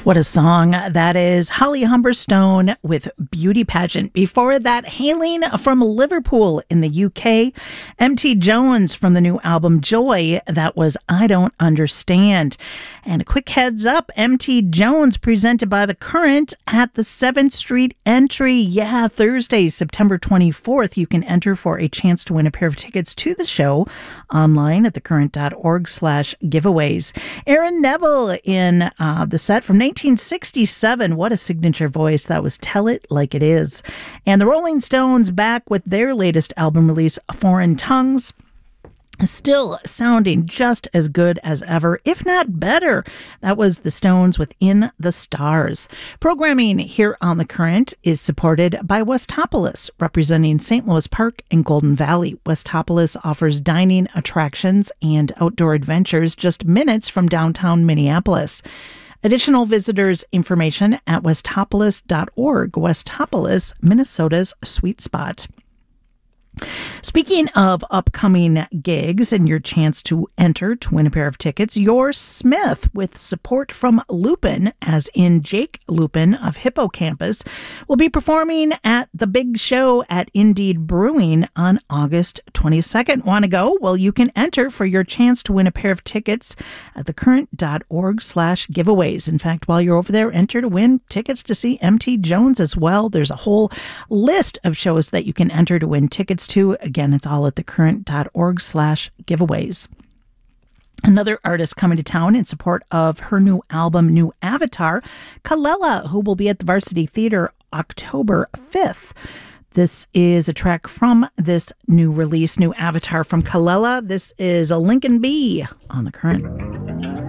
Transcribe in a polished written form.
What a song that is. Holly Humberstone with Beauty Pageant. Before that, hailing from Liverpool in the UK, MT Jones from the new album Joy. That was I Don't Understand. And a quick heads up, MT Jones presented by The Current at the 7th Street Entry. Yeah, Thursday, September 24th. You can enter for a chance to win a pair of tickets to the show online at thecurrent.org/giveaways. Aaron Neville in the set from 1967. What a signature voice. That was Tell It Like It Is. And the Rolling Stones back with their latest album release, Foreign Tongues. Still sounding just as good as ever, if not better. That was the Stones with In the Stars. Programming here on The Current is supported by Westopolis, representing St. Louis Park and Golden Valley. Westopolis offers dining, attractions, and outdoor adventures just minutes from downtown Minneapolis. Additional visitors information at westopolis.org. Westopolis, Minnesota's sweet spot. Speaking of upcoming gigs and your chance to enter to win a pair of tickets, Your Smith, with support from Lupin, as in Jake Lupin of Hippocampus, will be performing at The Big Show at Indeed Brewing on August 22nd. Want to go? Well, you can enter for your chance to win a pair of tickets at thecurrent.org/giveaways. In fact, while you're over there, enter to win tickets to see MT Jones as well. There's a whole list of shows that you can enter to win tickets to. Again, it's all at thecurrent.org/giveaways. Another artist coming to town in support of her new album, New Avatar, Kalela, who will be at the Varsity Theater October 5th. This is a track from this new release, New Avatar from Kalela. This is a Lincoln Bee on The Current.